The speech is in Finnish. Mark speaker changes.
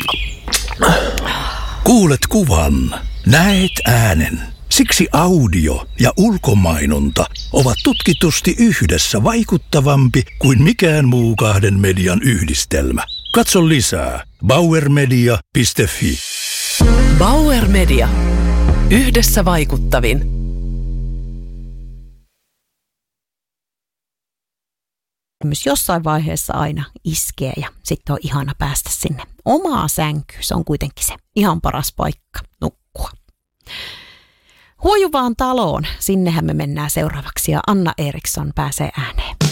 Speaker 1: Kuulet kuvan, näet äänen. Siksi audio ja ulkomainonta ovat tutkitusti yhdessä vaikuttavampi kuin mikään muu kahden median yhdistelmä. Katso lisää bauermedia.fi.
Speaker 2: Bauer Media. Yhdessä vaikuttavin.
Speaker 3: Myös jossain vaiheessa aina iskee ja sitten on ihana päästä sinne omaa sänkyyn. Se on kuitenkin se ihan paras paikka nukkua. Huojuvaan taloon, sinnehän me mennään seuraavaksi ja Anna Eriksson pääsee ääneen.